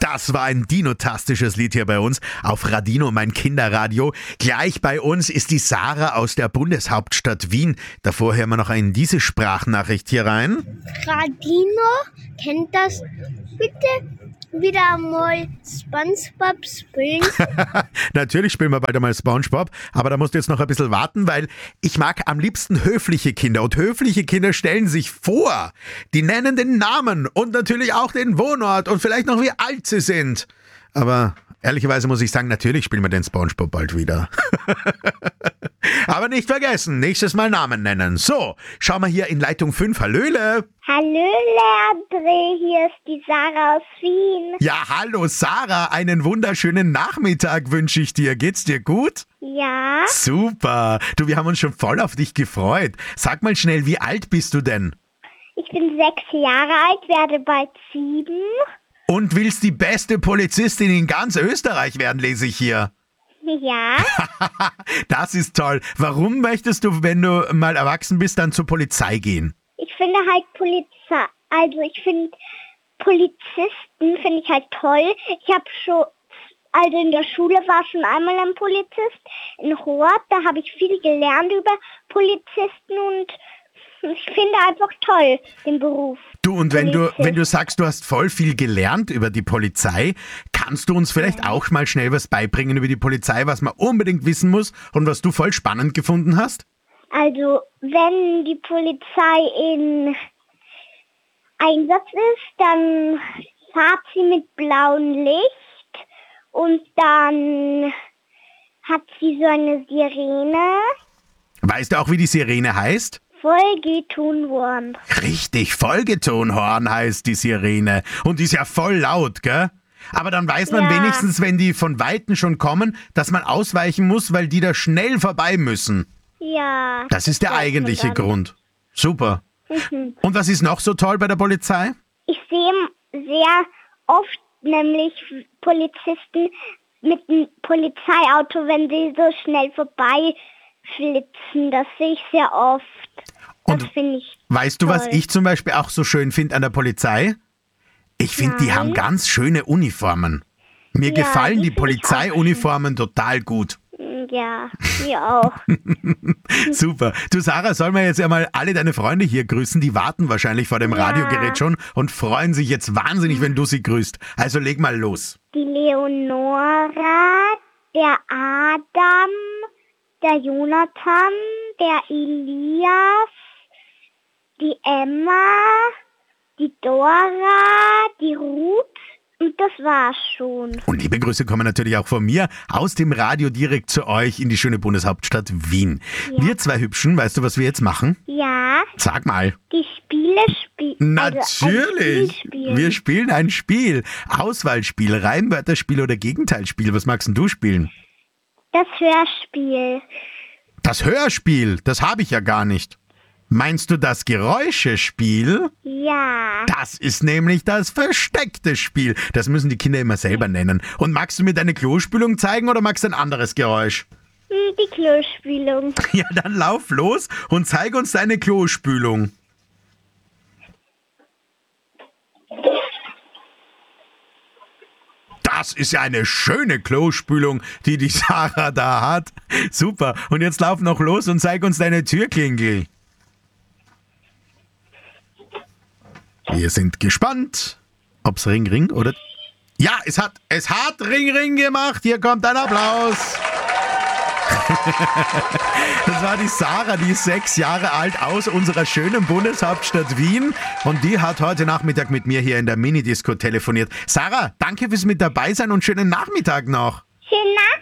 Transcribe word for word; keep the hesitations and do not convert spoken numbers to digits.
Das war ein dinotastisches Lied hier bei uns auf Radino, mein Kinderradio. Gleich bei uns ist die Sarah aus der Bundeshauptstadt Wien. Davor hören wir noch in diese Sprachnachricht hier rein. Radino, kennt das? Bitte wieder mal SpongeBob spielen. Natürlich spielen wir bald einmal SpongeBob, aber da musst du jetzt noch ein bisschen warten, weil ich mag am liebsten höfliche Kinder. Und höfliche Kinder stellen sich vor. Die nennen den Namen und natürlich auch den Wohnort und vielleicht noch wie alt sie sind. Aber ehrlicherweise muss ich sagen, natürlich spielen wir den SpongeBob bald wieder. Aber nicht vergessen, nächstes Mal Namen nennen. So, schauen wir hier in Leitung fünf. Hallöle. Hallöle, André, hier ist die Sarah aus Wien. Ja, hallo Sarah, einen wunderschönen Nachmittag wünsche ich dir. Geht's dir gut? Ja. Super. Du, wir haben uns schon voll auf dich gefreut. Sag mal schnell, wie alt bist du denn? Ich bin sechs Jahre alt, werde bald sieben. Und willst die beste Polizistin in ganz Österreich werden, lese ich hier. Ja. Das ist toll. Warum möchtest du, wenn du mal erwachsen bist, dann zur Polizei gehen? Ich finde halt Polizei, also ich finde Polizisten finde ich halt toll. Ich habe schon, also in der Schule war schon einmal ein Polizist in Hort, da habe ich viel gelernt über Polizisten und ich finde einfach toll den Beruf. Du, und wenn du, Polizist. wenn du sagst, du hast voll viel gelernt über die Polizei, kannst du uns vielleicht Ja. auch mal schnell was beibringen über die Polizei, was man unbedingt wissen muss und was du voll spannend gefunden hast? Also wenn die Polizei in Einsatz ist, dann fahrt sie mit blauem Licht und dann hat sie so eine Sirene. Weißt du auch, wie die Sirene heißt? Folgetonwurm. Richtig, Folgetonhorn heißt die Sirene. Und die ist ja voll laut, gell? Aber dann weiß man Ja. wenigstens, wenn die von Weitem schon kommen, dass man ausweichen muss, weil die da schnell vorbei müssen. Ja. Das ist der weiß man eigentliche dann. Grund. Super. Mhm. Und was ist noch so toll bei der Polizei? Ich sehe sehr oft nämlich Polizisten mit einem Polizeiauto, wenn sie so schnell vorbeiflitzen. Das sehe ich sehr oft. Das Und finde ich Weißt du, was toll. ich zum Beispiel auch so schön finde an der Polizei? Ich finde, die Nein. haben ganz schöne Uniformen. Mir Ja, gefallen die die finde ich auch Polizeiuniformen total gut. Ja, mir auch. Super. Du Sarah, sollen wir jetzt ja mal alle deine Freunde hier grüßen? Die warten wahrscheinlich vor dem Ja. Radiogerät schon und freuen sich jetzt wahnsinnig, wenn du sie grüßt. Also leg mal los. Die Leonora, der Adam, der Jonathan, der Elias, die Emma, die Dora, die Ruth und das war's schon. Und liebe Grüße kommen natürlich auch von mir aus dem Radio direkt zu euch in die schöne Bundeshauptstadt Wien. Ja. Wir zwei Hübschen, weißt du, was wir jetzt machen? Ja, Sag mal. die Spiele spielen. Natürlich. Also Wir spielen ein Spiel. Auswahlspiel, Reimwörterspiel oder Gegenteilspiel. Was magst denn du spielen? das Hörspiel. Das Hörspiel, das habe ich ja gar nicht. Meinst du das Geräuschespiel? Ja, Das ist nämlich das versteckte Spiel. Das müssen die Kinder immer selber nennen. Und magst du mir deine Klospülung zeigen oder magst du ein anderes Geräusch? hm, die Klospülung. Ja, dann lauf los und zeig uns deine Klospülung. Das ist ja eine schöne Klospülung, die die Sarah da hat. Super. Und jetzt lauf noch los und zeig uns deine Türklingel. Wir sind gespannt, ob's Ring Ring oder... Ja, es hat, es hat Ring Ring gemacht. Hier kommt ein Applaus. Das war die Sarah, die ist sechs Jahre alt aus unserer schönen Bundeshauptstadt Wien und die hat heute Nachmittag mit mir hier in der Minidisco telefoniert. Sarah, danke fürs mit dabei sein und schönen Nachmittag noch. Schönen